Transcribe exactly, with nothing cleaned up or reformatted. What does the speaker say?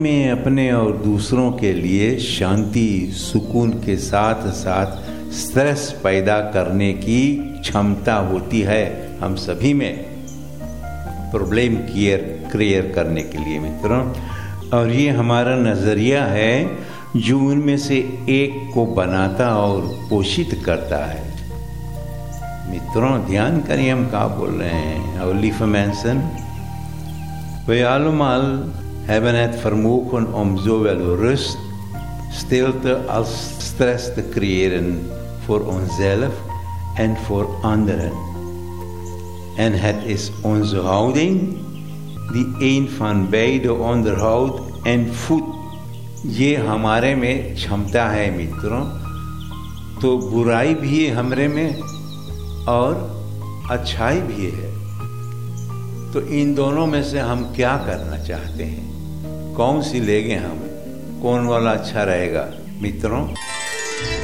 में अपने और दूसरों के लिए शांति सुकून के साथ साथ स्ट्रेस पैदा करने की क्षमता होती है हम सभी में, प्रॉब्लम क्रिएट क्रिएट करने के लिए मित्रों। और ये हमारा नज़रिया है जो उनमें से एक को बनाता और पोषित करता है। मित्रों ध्यान करिए हम क्या बोल रहे हैं। और lieve mensen, wij allemaal hebben het vermogen om zowel rust, stilte als stress te creëren voor onszelf en voor anderen. En het is onze houding die een van beide onderhoudt en voedt. ये हमारे में क्षमता है मित्रों। तो बुराई भी है हमारे में और अच्छाई भी है। तो इन दोनों में से हम क्या करना चाहते हैं, कौन सी लेंगे हम, कौन वाला अच्छा रहेगा मित्रों।